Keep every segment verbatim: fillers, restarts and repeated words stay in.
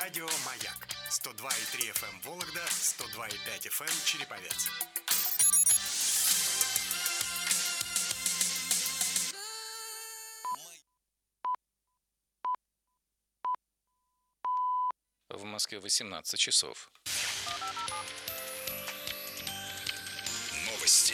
Радио «Маяк» сто два и три эф эм Вологда, сто два и пять эф эм Череповец. В Москве восемнадцать часов. Новости.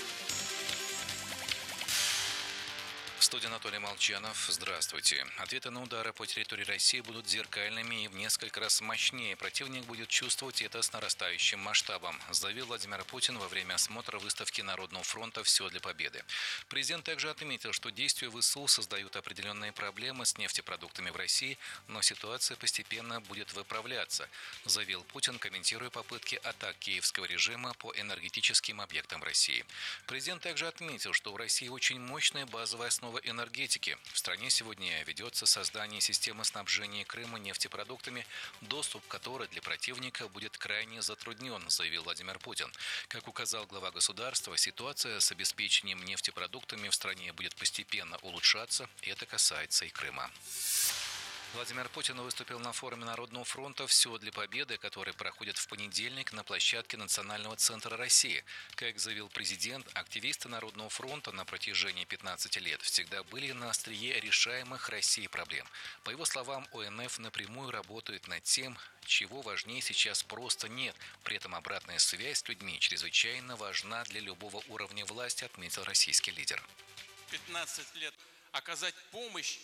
В студии Анатолий Молчанов. Здравствуйте. Ответы на удары по территории России будут зеркальными и в несколько раз мощнее. Противник будет чувствовать это с нарастающим масштабом, заявил Владимир Путин во время осмотра выставки Народного фронта «Все для победы». Президент также отметил, что действия ВСУ создают определенные проблемы с нефтепродуктами в России, но ситуация постепенно будет выправляться, заявил Путин, комментируя попытки атак киевского режима по энергетическим объектам России. Президент также отметил, что у России очень мощная базовая основа энергетики. В стране сегодня ведется создание системы снабжения Крыма нефтепродуктами, доступ к которой для противника будет крайне затруднен, заявил Владимир Путин. Как указал глава государства, ситуация с обеспечением нефтепродуктами в стране будет постепенно улучшаться, и это касается и Крыма. Владимир Путин выступил на форуме Народного фронта «Все для победы», который проходит в понедельник на площадке Национального центра России. Как заявил президент, активисты Народного фронта на протяжении пятнадцати лет всегда были на острие решаемых Россией проблем. По его словам, О Н Ф напрямую работает над тем, чего важнее сейчас просто нет. При этом обратная связь с людьми чрезвычайно важна для любого уровня власти, отметил российский лидер. пятнадцать лет оказать помощь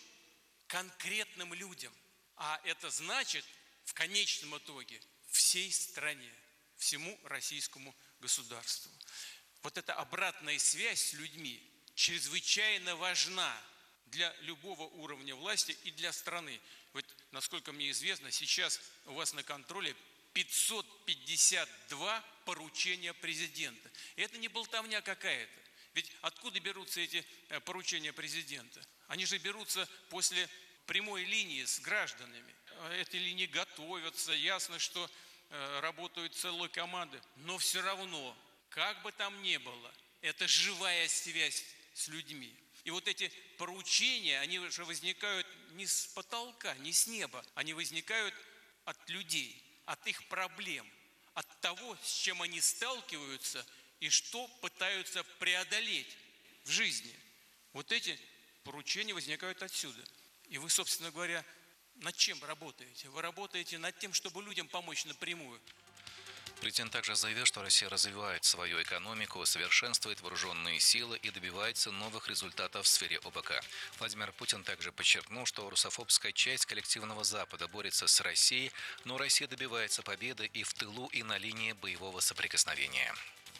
конкретным людям. А это значит, в конечном итоге, всей стране, всему российскому государству. Вот эта обратная связь с людьми чрезвычайно важна для любого уровня власти и для страны. Вот, насколько мне известно, сейчас у вас на контроле пятьсот пятьдесят два поручения президента. И это не болтовня какая-то. Ведь откуда берутся эти поручения президента? Они же берутся после прямой линии с гражданами. Эти линии готовятся, ясно, что работают целые команды. Но все равно, как бы там ни было, это живая связь с людьми. И вот эти поручения, они уже возникают не с потолка, не с неба. Они возникают от людей, от их проблем, от того, с чем они сталкиваются и что пытаются преодолеть в жизни. Вот эти поручения возникают отсюда. И вы, собственно говоря, над чем работаете? Вы работаете над тем, чтобы людям помочь напрямую. Президент также заявил, что Россия развивает свою экономику, совершенствует вооруженные силы и добивается новых результатов в сфере О Б К. Владимир Путин также подчеркнул, что русофобская часть коллективного Запада борется с Россией, но Россия добивается победы и в тылу, и на линии боевого соприкосновения.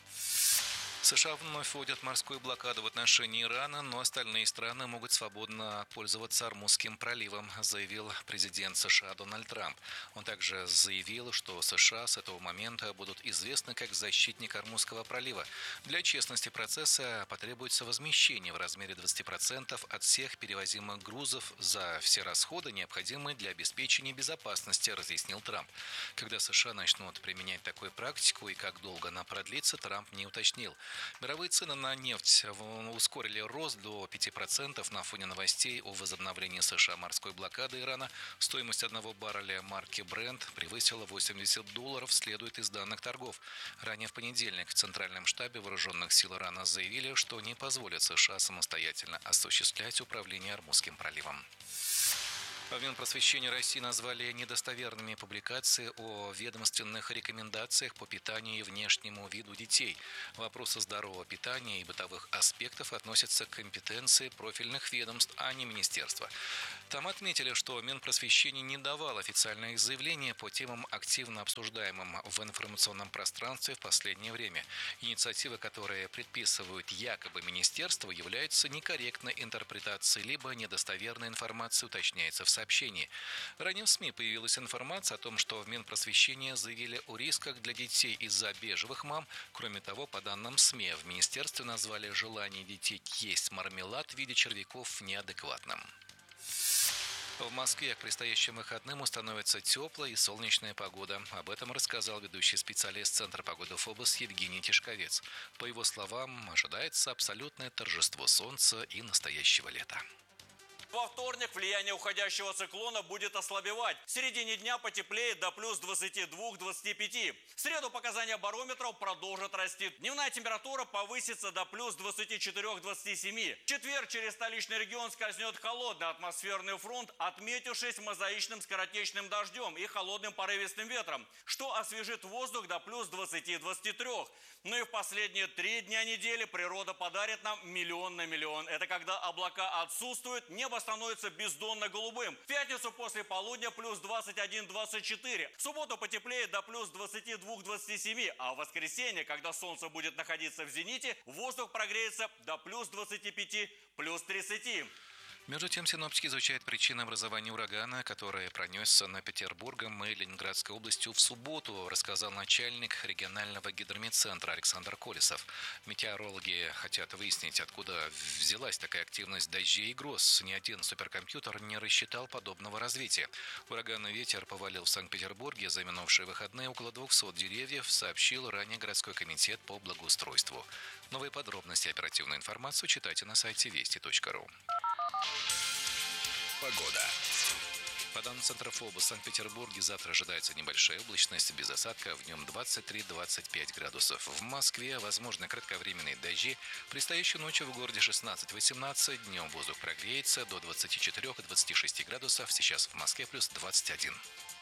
США вновь вводят морскую блокаду в отношении Ирана, но остальные страны могут свободно пользоваться Ормузским проливом, заявил президент США Дональд Трамп. Он также заявил, что США с этого момента будут известны как защитник Ормузского пролива. Для честности процесса потребуется возмещение в размере двадцати процентов от всех перевозимых грузов за все расходы, необходимые для обеспечения безопасности, разъяснил Трамп. Когда США начнут применять такую практику и как долго она продлится, Трамп не уточнил. Мировые цены на нефть ускорили рост до пяти процентов на фоне новостей о возобновлении США морской блокады Ирана. Стоимость одного барреля марки Brent превысила восемьдесят долларов, следует из данных торгов. Ранее в понедельник в Центральном штабе вооруженных сил Ирана заявили, что не позволят США самостоятельно осуществлять управление Ормузским проливом. В Минпросвещении России назвали недостоверными публикации о ведомственных рекомендациях по питанию и внешнему виду детей. Вопросы здорового питания и бытовых аспектов относятся к компетенции профильных ведомств, а не министерства. Там отметили, что Минпросвещение не давал официальных заявлений по темам, активно обсуждаемым в информационном пространстве в последнее время. Инициативы, которые предписывают якобы министерству, являются некорректной интерпретацией либо недостоверной информацией, уточняется в сообщении. Ранее в СМИ появилась информация о том, что в Минпросвещении заявили о рисках для детей из-за бежевых мам. Кроме того, по данным СМИ, в министерстве назвали желание детей есть мармелад в виде червяков неадекватным. В Москве к предстоящим выходным установится теплая и солнечная погода. Об этом рассказал ведущий специалист Центра погоды ФОБОС Евгений Тишковец. По его словам, ожидается абсолютное торжество солнца и настоящего лета. Во вторник влияние уходящего циклона будет ослабевать. В середине дня потеплеет до плюс двадцати двух — двадцати пяти. В среду показания барометров продолжат расти. Дневная температура повысится до плюс двадцати четырёх — двадцати семи. В четверг через столичный регион скользнет холодный атмосферный фронт, отметившись мозаичным скоротечным дождем и холодным порывистым ветром, что освежит воздух до плюс двадцати — двадцати трёх. Ну и в последние три дня недели природа подарит нам миллион на миллион. Это когда облака отсутствуют, небо становится бездонно-голубым. В пятницу после полудня плюс двадцать один — двадцать четыре. В субботу потеплеет до плюс двадцати двух — двадцати семи. А в воскресенье, когда солнце будет находиться в зените, воздух прогреется до плюс двадцати пяти — плюс тридцати. Между тем, синоптики изучают причины образования урагана, который пронесся над Петербургом и Ленинградской областью в субботу, рассказал начальник регионального гидрометцентра Александр Колесов. Метеорологи хотят выяснить, откуда взялась такая активность дождей и гроз. Ни один суперкомпьютер не рассчитал подобного развития. Ураганный ветер повалил в Санкт-Петербурге за минувшие выходные около двухсот деревьев, сообщил ранее городской комитет по благоустройству. Новые подробности и оперативную информацию читайте на сайте вести точка ру. Погода. По данным Центрофоба, в Санкт-Петербурге завтра ожидается небольшая облачность без осадков, днем двадцать три — двадцать пять градусов. В Москве возможны кратковременные дожди. Предстоящей ночью в городе шестнадцать — восемнадцать, днем воздух прогреется до двадцати четырёх — двадцати шести градусов. Сейчас в Москве плюс двадцать один.